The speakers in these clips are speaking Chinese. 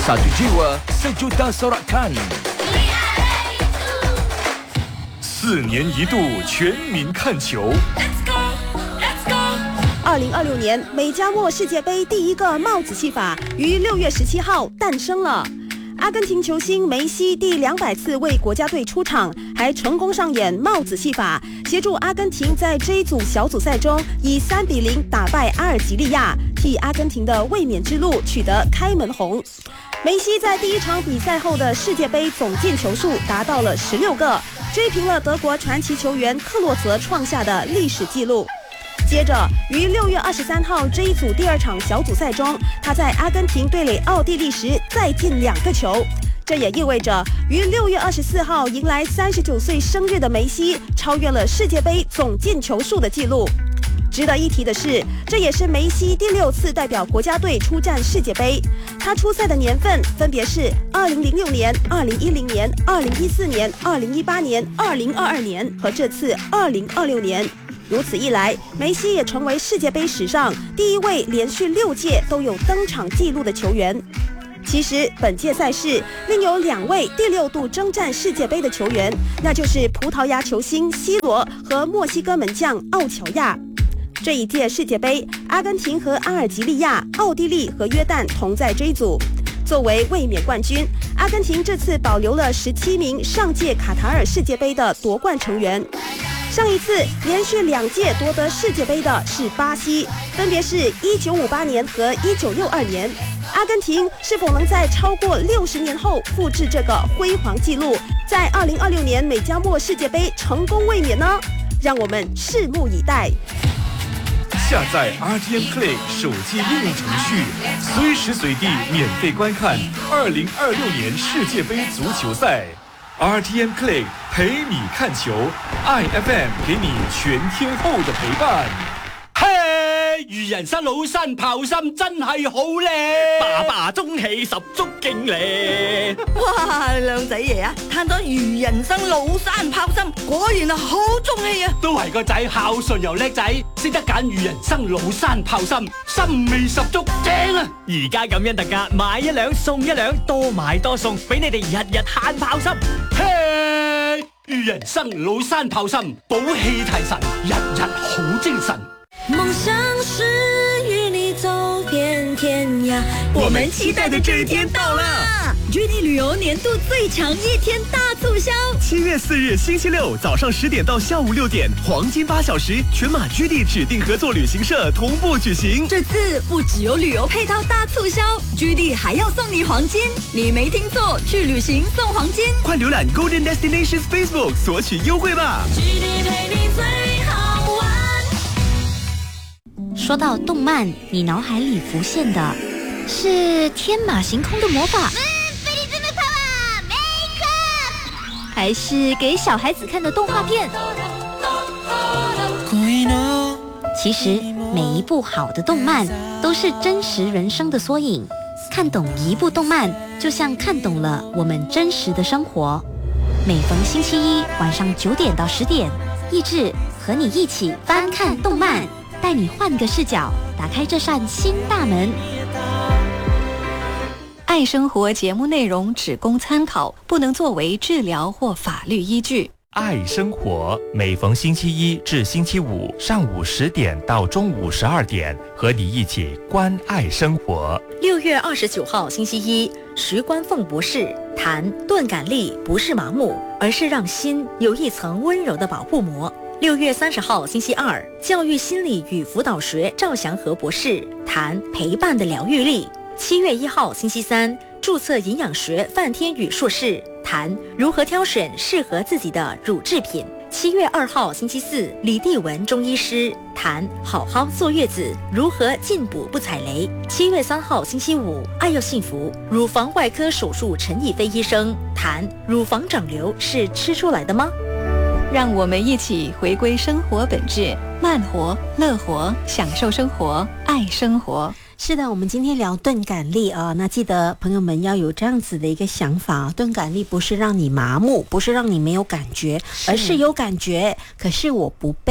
Satu jiwa, sejuta sorakan. 4年一度全民看球。 2026年美加墨世界杯第一个帽子戏法于6月17号诞生了。阿根廷球星梅西第200次为国家队出场，还成功上演帽子戏法，协助阿根廷在这一组小组赛中以3-0打败阿尔及利亚，替阿根廷的卫冕之路取得开门红。梅西在第一场比赛后的世界杯总进球数达到了16个，追平了德国传奇球员克洛泽创下的历史纪录。接着，于6月23号这一组第2场小组赛中，他在阿根廷对垒奥地利时再进2个球。这也意味着，于6月24号迎来39岁生日的梅西，超越了世界杯总进球数的纪录。值得一提的是，这也是梅西第6次代表国家队出战世界杯。他出赛的年份分别是2006年、2010年、2014年、2018年、2022年和这次2026年。如此一来，梅西也成为世界杯史上第一位连续6届都有登场纪录的球员。其实，本届赛事另有2位第6度征战世界杯的球员，那就是葡萄牙球星 C 罗和墨西哥门将奥乔亚。这一届世界杯，阿根廷和阿尔及利亚、奥地利和约旦同在这一组。作为卫冕冠军，阿根廷这次保留了17名上届卡塔尔世界杯的夺冠成员。上一次连续2届夺得世界杯的是巴西，分别是1958年和1962年。阿根廷是否能在超过60年后复制这个辉煌纪录，在2026年美加墨世界杯成功卫冕呢？让我们拭目以待。 下载 RTM Play 手机应用程序，随时随地免费观看2026年世界杯足球赛。RTM Play 陪你看球，IFM 给你全天候的陪伴。 嘿，漁人生老山炮心真係好靚，爸爸中氣十足勁咧！ 哇，靚仔爺啊，嘆咗漁人生老山炮心，果然係好中氣啊！ 都係個仔孝順又叻仔，識得揀漁人生老山炮心，心味十足，正啊！而家咁樣特價，買1輛送1輛，多買多送，俾你哋日日慳炮心。嘿，漁人生老山炮心，補氣提神，日日好精神。 夢想是與你走遍天涯， 我們期待的這一天到了。GD 旅遊年度最長1天大促銷 ，7月4日星期6早上10點到下午6點，黃金8小時，全馬 GD 指定合作旅行社同步舉行。 這次不只有旅遊配套大促銷，GD 還要送你黃金，你沒聽錯，去旅行送黃金。 快瀏覽 Golden Destinations Facebook 索取優惠吧。 GD 陪你最好玩。 說到動漫，你腦海裡浮現的是天馬行空的魔法，還是給小孩子看的動畫片？其實每一部好的動漫都是真實人生的縮影，看懂一部動漫就像看懂了我們真實的生活。每逢星期一晚上9點到10點，益智和你一起翻看動漫，帶你換個視角，打開這扇新大門。 愛生活節目內容只供參考，不能作為治療或法律依據。 愛生活每逢星期一至星期五上午10點到中午12點，和你一起關愛生活。 6月29號星期一，徐關鳳博士談鈍感力不是麻木，而是讓心有一層溫柔的保護膜。6月30號星期二，教育心理與輔導學趙祥和博士談陪伴的療癒力。7月1號星期三，註冊營養學范天宇碩士談如何挑選適合自己的乳製品。7月2號星期四，李帝文中醫師談好好坐月子如何進補不踩雷。7月3號星期五，愛要幸福乳房外科手術陳逸飛醫生談乳房長瘤是吃出來的嗎？ 讓我們一起回歸生活本質，慢活、樂活，享受生活，愛生活。 是的，我们今天聊钝感力啊，那记得朋友们要有这样子的一个想法，钝感力不是让你麻木，不是让你没有感觉，而是有感觉，可是我不被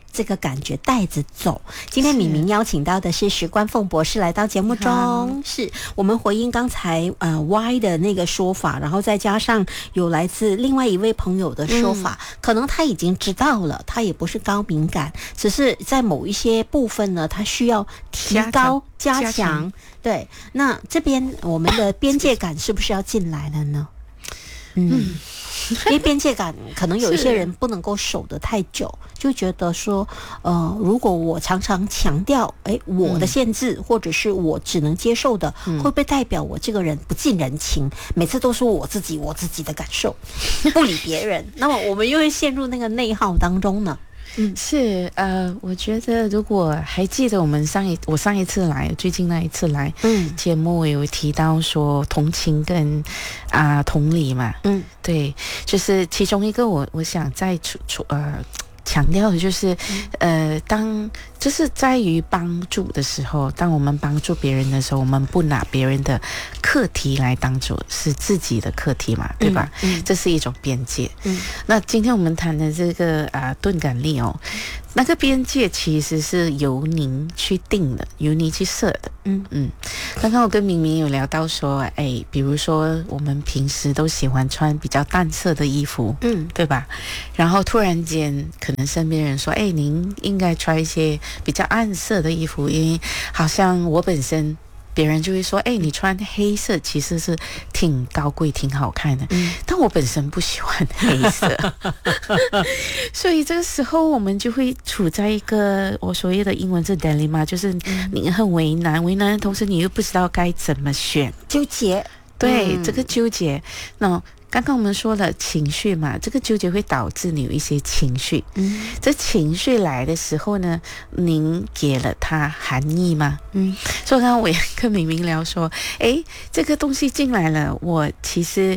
这个感觉带着走。今天敏敏邀请到的是石冠凤博士来到节目中，是我们回应刚才Y 的那个说法，然后再加上有来自另外一位朋友的说法，可能他已经知道了，他也不是高敏感，只是在某一些部分呢，他需要提高加强。对，那这边我们的边界感是不是要进来了呢？因为边界感可能有一些人不能够守得太久，就觉得说如果我常常强调我的限制，或者是我只能接受的，会不会代表我这个人不近人情，每次都说我自己的感受，不理别人，那么我们又会陷入那个内耗当中呢？ 是我觉得如果还记得我上一次来，最近那一次来节目，我有提到说同情跟同理嘛，对，就是其中一个我想再强调的就是就是在于帮助的时候，当我们帮助别人的时候，我们不拿别人的课题来当作是自己的课题嘛，对吧？这是一种边界。那今天我们谈的这个钝感力哦，那个边界其实是由您去定的，由您去设的。刚刚我跟明明有聊到说，比如说我们平时都喜欢穿比较淡色的衣服，对吧？然后突然间可能身边人说，您应该穿一些比较暗色的衣服，因为好像我本身别人就会说，你穿黑色其实是挺高贵挺好看的，但我本身不喜欢黑色所以这个时候我们就会处在一个我所谓的英文是 dilemma， 就是你很为难的同时你又不知道该怎么选， 纠结。 对，这个纠结，那刚刚我们说了情绪嘛，这个纠结会导致你有一些情绪。这情绪来的时候呢，您给了它含义吗？所以刚刚我也跟明明聊说，这个东西进来了，我其实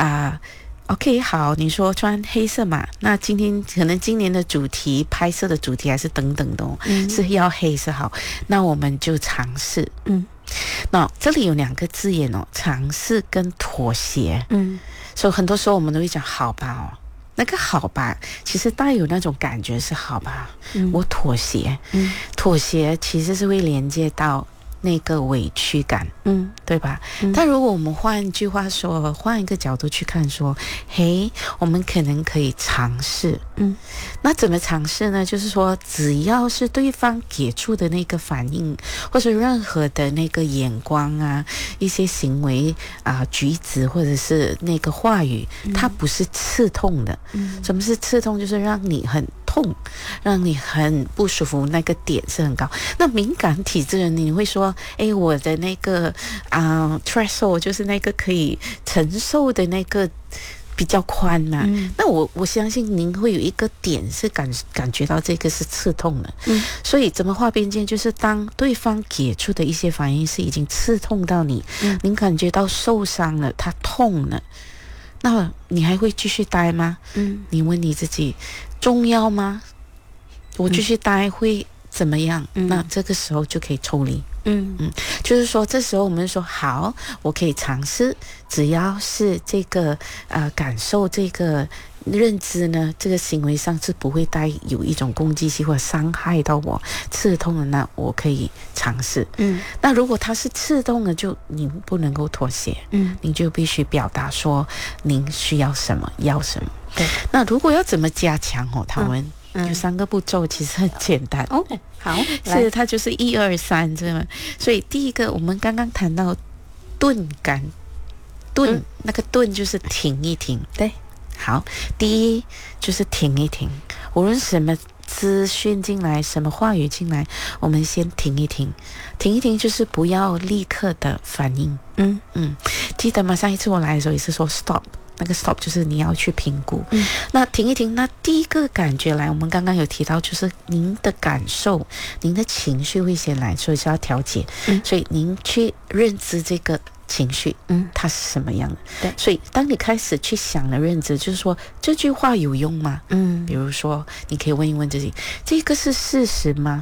OK， 好，你说穿黑色嘛，那今天可能今年的主题拍摄的主题还是等等的是要黑色，好，那我们就尝试。那这里有两个字眼尝试跟妥协。所以很多时候我们都会讲好吧那个好吧其实带有那种感觉是好吧，我妥协。妥协其实是会连接到那个委屈感，对吧？但如果我们换句话说，换一个角度去看说，我们可能可以尝试。那怎么尝试呢？就是说只要是对方给出的那个反应，或者任何的那个眼光一些行为举止或者是那个话语，它不是刺痛的。什么是刺痛？就是让你很痛，让你很不舒服，那个点是很高。那敏感体质人你会说，我的那个threshold 就是那个可以承受的那个比较宽嘛。那我相信您会有一个点是感觉到这个是刺痛的。所以怎么划边界，就是当对方给出的一些反应是已经刺痛到你，您感觉到受伤了，他痛了，那你还会继续待吗？你问你自己，重要吗？我继续待会怎么样？那这个时候就可以抽离。就是说这时候我们说好，我可以尝试，只要是这个感受这个认知呢，这个行为上是不会带有一种攻击性或伤害到我刺痛的，那我可以尝试。那如果它是刺痛的，就您不能够妥协，您就必须表达说您需要什么，要什么。对，那如果要怎么加强他们有3个步骤，其实很简单。好，是它就是1、2、3这样。所以第一个，我们刚刚谈到钝感，那个钝就是停一停。对，好，第一就是停一停，无论什么资讯进来，什么话语进来，我们先停一停。停一停就是不要立刻的反应。记得吗？上一次我来的时候也是说 stop。那个 stop 就是你要去评估。那停一停，那第一个感觉来，我们刚刚有提到，就是您的感受，您的情绪会先来，所以是要调节。所以您去认知这个情绪，它是什么样的？对，所以当你开始去想了认知，就是说这句话有用吗？比如说你可以问一问自己，这个是事实吗？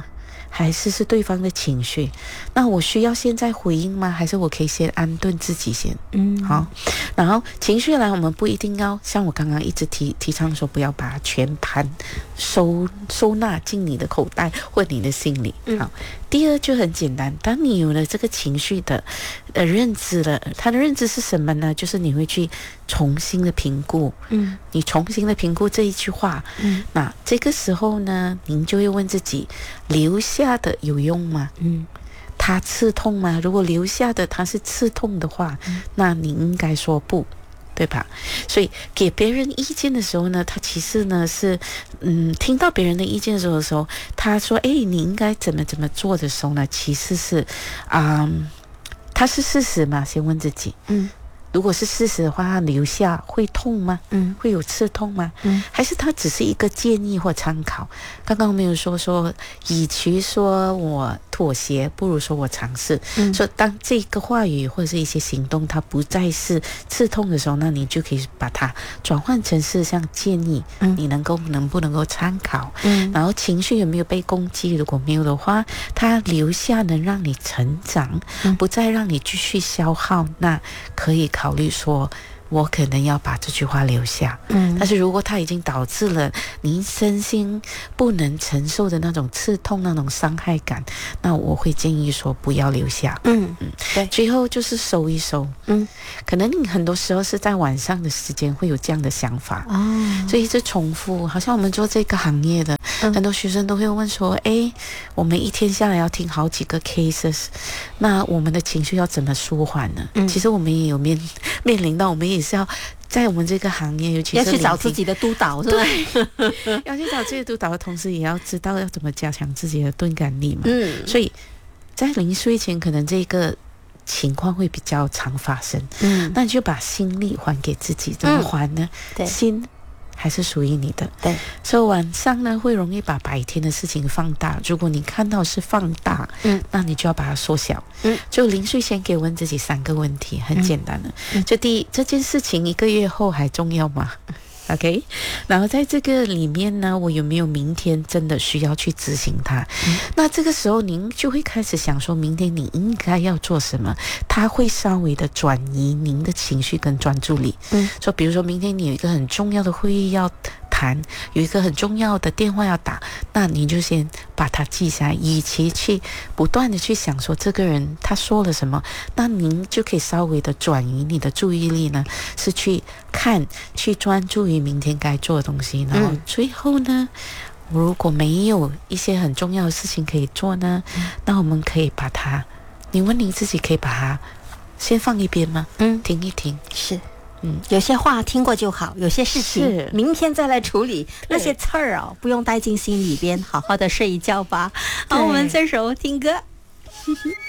还是对方的情绪？那我需要现在回应吗？还是我可以先安顿自己先？好。然后情绪来，我们不一定要像我刚刚一直提倡说，不要把全盘收纳进你的口袋或你的心里。好。第二就很简单，当你有了这个情绪的认知了，它的认知是什么呢？就是你会去重新的评估，你重新的评估这一句话，那这个时候呢，您就会问自己，留下的有用吗？它刺痛吗？如果留下的它是刺痛的话，那你应该说不。对吧？所以给别人意见的时候呢，他其实呢是，听到别人的意见的时候，他说，你应该怎么做的时候呢，其实是，他是事实吗？先问自己，如果是事实的话，他留下会痛吗？会有刺痛吗？还是他只是一个建议或参考？刚刚我们有说，与其说我妥协，不如说我尝试。说当这个话语或者是一些行动，它不再是刺痛的时候，那你就可以把它转换成是像建议，你能不能够参考？然后情绪有没有被攻击？如果没有的话，它留下能让你成长，不再让你继续消耗，那可以考虑说，我可能要把这句话留下。但是如果它已经导致了您身心不能承受的那种刺痛、那种伤害感，那我会建议说不要留下。对。最后就是收一收。可能你很多时候是在晚上的时间会有这样的想法，所以一直重复。好像我们做这个行业的，很多学生都会问说，我们一天下来要听好几个 cases， 那我们的情绪要怎么舒缓呢？其实我们也有面临到，我们也是要在我们这个行业，尤其是要去找自己的督导，是吧？ 对，要去找自己的督导的同时，也要知道要怎么加强自己的钝感力嘛。所以在临睡前，可能这个情况会比较常发生。那你就把心力还给自己，怎么还呢？心还是属于你的。对，所以晚上呢会容易把白天的事情放大。如果你看到是放大，那你就要把它缩小。就临睡前给问自己3个问题，很简单的。就第一，这件事情1个月后还重要吗？OK， 然后在这个里面呢，我有没有明天真的需要去执行它？那这个时候您就会开始想说，明天你应该要做什么？它会稍微的转移您的情绪跟专注力。说比如说明天你有一个很重要的会议要谈，有一个很重要的电话要打，那你就先把它记下来，与其去不断的去想说这个人他说了什么，那您就可以稍微的转移你的注意力呢，是去专注于明天该做的东西。然后最后呢，如果没有一些很重要的事情可以做呢，那我们可以把它，你问你自己，可以把它先放一边吗？停一停。 是。有些话听过就好，有些事情明天再来处理，那些刺儿不用带进心里边，好好的睡一觉吧。好，我们这首听歌。